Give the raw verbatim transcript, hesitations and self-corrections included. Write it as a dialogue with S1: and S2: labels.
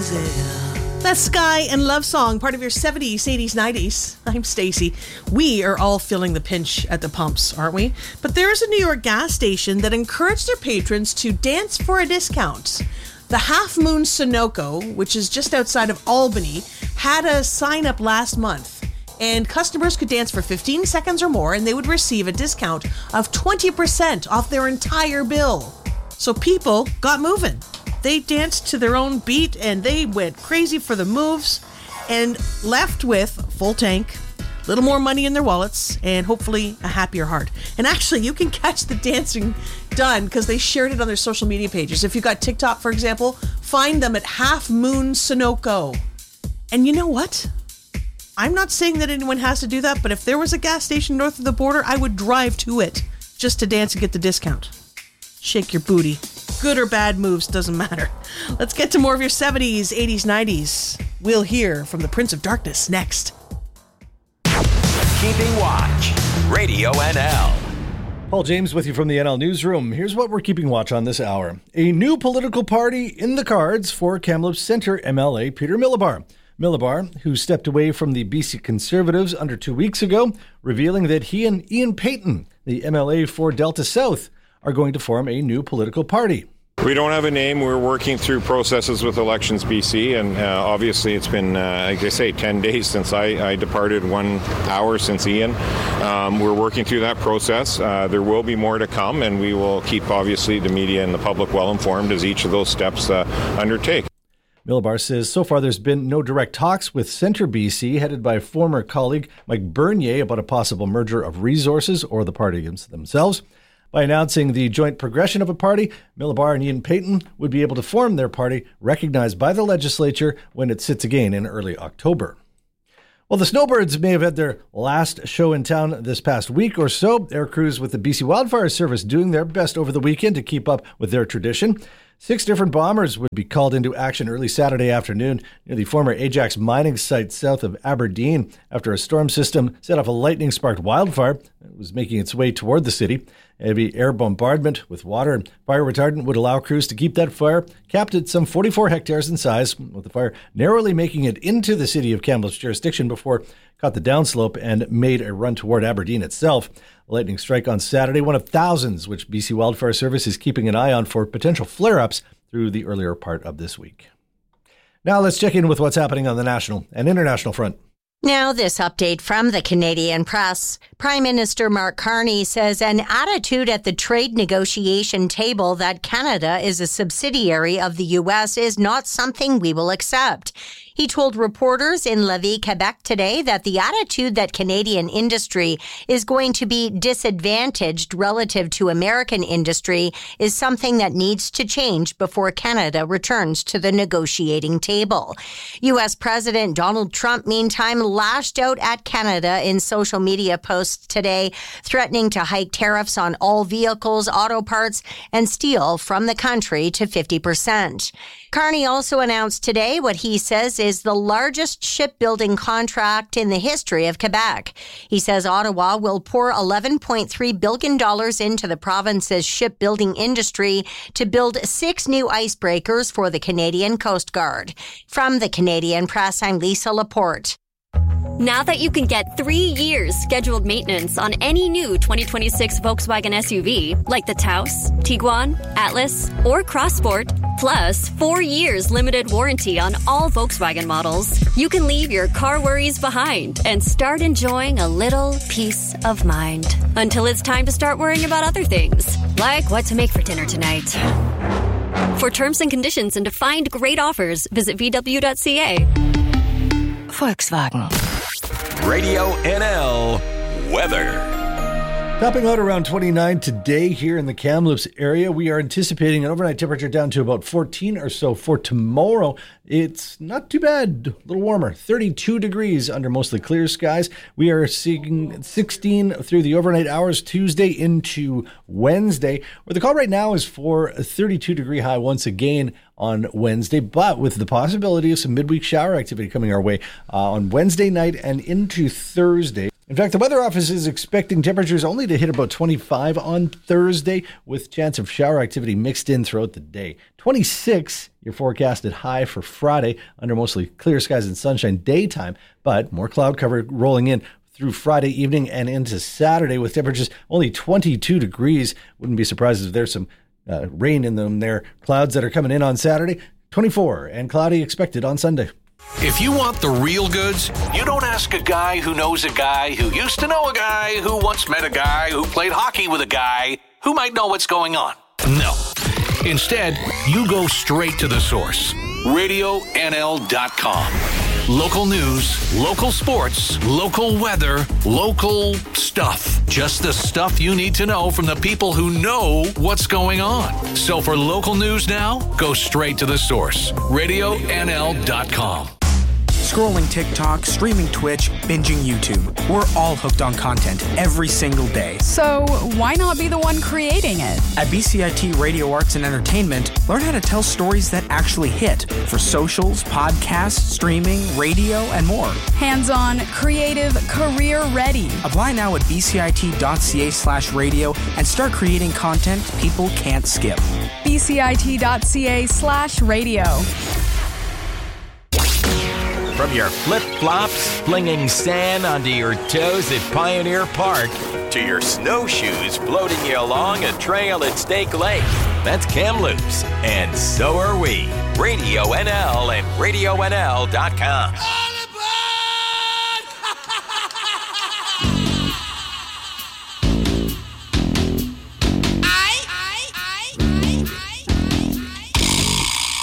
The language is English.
S1: That's Sky and Love Song, part of your seventies, eighties, nineties. I'm Stacey. We are all feeling the pinch at the pumps, aren't we? But there is a New York gas station that encouraged their patrons to dance for a discount. The Half Moon Sunoco, which is just outside of Albany, had a sign up last month. And customers could dance for fifteen seconds or more, and they would receive a discount of twenty percent off their entire bill. So people got moving. They danced to their own beat, and they went crazy for the moves, and left with full tank, a little more money in their wallets, and hopefully a happier heart. And actually, you can catch the dancing done because they shared it on their social media pages. If you've got TikTok, for example, find them at Half Moon Sunoco. And you know what? I'm not saying that anyone has to do that, but if there was a gas station north of the border, I would drive to it just to dance and get the discount. Shake your booty. Good or bad moves, doesn't matter. Let's get to more of your seventies, eighties, nineties. We'll hear from the Prince of Darkness next.
S2: Keeping Watch, Radio N L.
S3: Paul James with you from the N L Newsroom. Here's what we're keeping watch on this hour. A new political party in the cards for Kamloops Centre M L A Peter Milobar. Milobar, who stepped away from the B C Conservatives under two weeks ago, revealing that he and Ian Payton, the M L A for Delta South, are going to form a new political party.
S4: We don't have a name. We're working through processes with Elections B C, and uh, obviously it's been, uh, like I say, ten days since I, I departed, one hour since Ian. Um, we're working through that process. Uh, there will be more to come, and we will keep, obviously, the media and the public well informed as each of those steps uh, undertake.
S3: Milobar says so far there's been no direct talks with Centre B C, headed by former colleague Mike Bernier, about a possible merger of resources or the party themselves. By announcing the joint progression of a party, Milobar and Ian Payton would be able to form their party, recognized by the legislature when it sits again in early October. Well, the Snowbirds may have had their last show in town this past week or so. Air crews with the B C Wildfire Service doing their best over the weekend to keep up with their tradition. Six different bombers would be called into action early Saturday afternoon near the former Ajax mining site south of Aberdeen after a storm system set off a lightning-sparked wildfire that was making its way toward the city. Heavy air bombardment with water and fire retardant would allow crews to keep that fire capped at some forty-four hectares in size, with the fire narrowly making it into the city of Kamloops jurisdiction before it caught the downslope and made a run toward Aberdeen itself. A lightning strike on Saturday, one of thousands which B C Wildfire Service is keeping an eye on for potential flare-ups through the earlier part of this week. Now let's check in with what's happening on the national and international front.
S5: Now, this update from the Canadian Press. Prime Minister Mark Carney says an attitude at the trade negotiation table that Canada is a subsidiary of the U S is not something we will accept. He told reporters in Lévis, Quebec today that the attitude that Canadian industry is going to be disadvantaged relative to American industry is something that needs to change before Canada returns to the negotiating table. U S President Donald Trump, meantime, lashed out at Canada in social media posts today, threatening to hike tariffs on all vehicles, auto parts, and steel from the country to fifty percent. Carney also announced today what he says is the largest shipbuilding contract in the history of Quebec. He says Ottawa will pour eleven point three billion dollars into the province's shipbuilding industry to build six new icebreakers for the Canadian Coast Guard. From the Canadian Press, I'm Lisa Laporte.
S6: Now that you can get three years scheduled maintenance on any new twenty twenty-six Volkswagen S U V, like the Taos, Tiguan, Atlas, or Crossport, plus four years limited warranty on all Volkswagen models, you can leave your car worries behind and start enjoying a little peace of mind. Until it's time to start worrying about other things, like what to make for dinner tonight. For terms and conditions and to find great offers, visit v w dot c a.
S5: Volkswagen.
S2: Radio N L weather.
S3: Topping out around twenty-nine today here in the Kamloops area. We are anticipating an overnight temperature down to about fourteen or so for tomorrow. It's not too bad, a little warmer, thirty-two degrees under mostly clear skies. We are seeing sixteen through the overnight hours Tuesday into Wednesday, where the call right now is for a thirty-two degree high once again on Wednesday, but with the possibility of some midweek shower activity coming our way uh, on Wednesday night and into Thursday. In fact, the Weather Office is expecting temperatures only to hit about twenty-five on Thursday, with chance of shower activity mixed in throughout the day. twenty-six, your forecasted high for Friday, under mostly clear skies and sunshine daytime, but more cloud cover rolling in through Friday evening and into Saturday with temperatures only twenty-two degrees. Wouldn't be surprised if there's some uh, rain in them there. Clouds that are coming in on Saturday, twenty-four, and cloudy expected on Sunday.
S7: If you want the real goods, you don't ask a guy who knows a guy who used to know a guy who once met a guy who played hockey with a guy who might know what's going on. No. Instead, you go straight to the source. radio N L dot com. Local news, local sports, local weather, local stuff. Just the stuff you need to know from the people who know what's going on. So for local news now, go straight to the source. radio N L dot com.
S8: Scrolling TikTok, streaming Twitch, binging YouTube. We're all hooked on content every single day.
S9: So why not be the one creating it?
S8: At B C I T Radio Arts and Entertainment, learn how to tell stories that actually hit for socials, podcasts, streaming, radio, and more.
S9: Hands-on, creative, career-ready.
S8: Apply now at bcit.ca slash radio and start creating content people can't skip.
S9: bcit.ca slash radio.
S2: From your flip-flops flinging sand onto your toes at Pioneer Park to your snowshoes floating you along a trail at Stake Lake, that's Kamloops, and so are we. Radio N L and radio N L dot com.